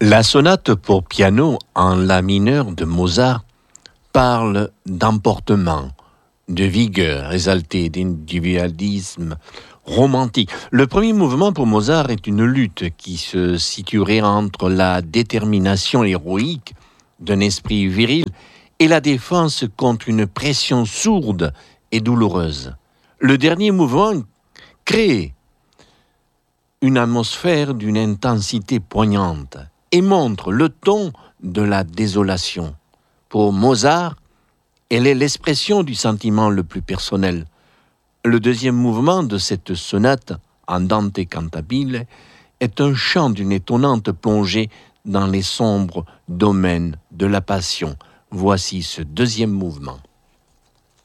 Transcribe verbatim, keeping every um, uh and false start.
La sonate pour piano en la mineur de Mozart parle d'emportement, de vigueur exaltée, d'individualisme romantique. Le premier mouvement pour Mozart est une lutte qui se situerait entre la détermination héroïque d'un esprit viril et la défense contre une pression sourde et douloureuse. Le dernier mouvement crée une atmosphère d'une intensité poignante et montre le ton de la désolation. Pour Mozart, elle est l'expression du sentiment le plus personnel. Le deuxième mouvement de cette sonate, Andante cantabile, est un chant d'une étonnante plongée dans les sombres domaines de la passion. Voici ce deuxième mouvement.